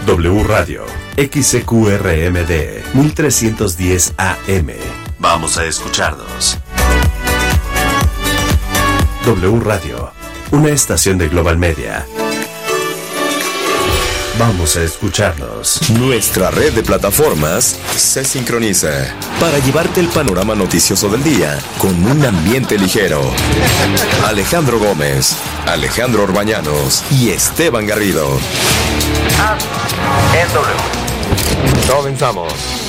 W Radio, XCQRMD, 1310 AM. Vamos a escucharnos. W Radio, una estación de Global Media. Vamos a escucharnos. Nuestra red de plataformas se sincroniza para llevarte el panorama noticioso del día con un ambiente ligero. Alejandro Gómez, Alejandro Orbañanos y Esteban Garrido. En W. Comenzamos.